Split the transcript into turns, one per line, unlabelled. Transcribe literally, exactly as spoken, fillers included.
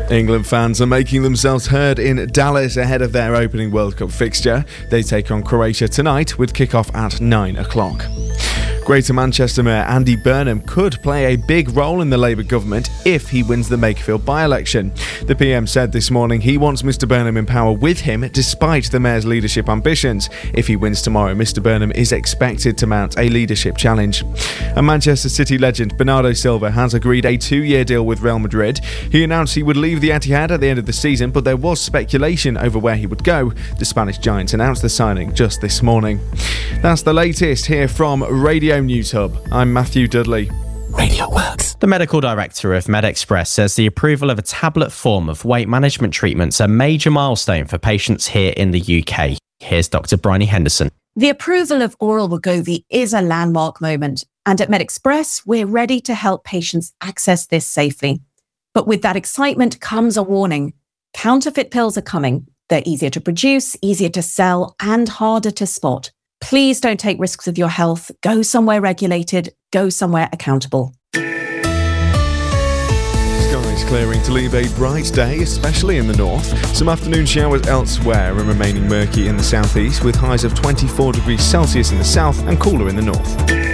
England fans are making themselves heard in Dallas ahead of their opening World Cup fixture. They take on Croatia tonight with kick-off at nine o'clock. Greater Manchester Mayor Andy Burnham could play a big role in the Labour government if he wins the Makerfield by-election. The P M said this morning he wants Mr Burnham in power with him despite the Mayor's leadership ambitions. If he wins tomorrow, Mr Burnham is expected to mount a leadership challenge. And Manchester City legend Bernardo Silva has agreed a two-year deal with Real Madrid. He announced he would leave the Etihad at the end of the season, but there was speculation over where he would go. The Spanish giants announced the signing just this morning. That's the latest here from Radio News Hub. I'm Matthew Dudley.
Radio Works.
The medical director of MedExpress says the approval of a tablet form of weight management treatments a major milestone for patients here in the U K. Here's Doctor Bryony Henderson.
The approval of oral Wegovy is a landmark moment, and at MedExpress, we're ready to help patients access this safely. But with that excitement comes a warning. Counterfeit pills are coming. They're easier to produce, easier to sell, and harder to spot. Please don't take risks with your health. Go somewhere regulated. Go somewhere accountable.
Skies clearing to leave a bright day, especially in the north. Some afternoon showers elsewhere and remaining murky in the southeast, with highs of twenty-four degrees Celsius in the south and cooler in the north.